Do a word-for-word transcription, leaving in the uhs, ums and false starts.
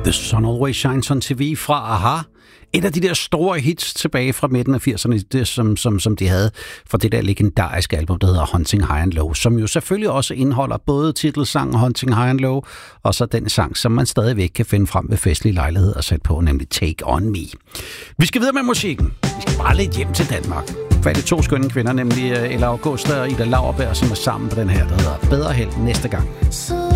The Sun Always Shines on T V fra Aha. Et af de der store hits tilbage fra midten af firserne, det, som, som, som de havde for det der legendariske album, der hedder Hunting High and Low, som jo selvfølgelig også indeholder både titelsangen Hunting High and Low, og så den sang, som man stadigvæk kan finde frem ved festlige lejligheder og sætte på, nemlig Take On Me. Vi skal videre med musikken. Vi skal bare lidt hjem til Danmark. For er det to skønne kvinder, nemlig Ella Augusta og Ida Lauerberg, som er sammen på den her, der hedder Bedre Held Næste Gang.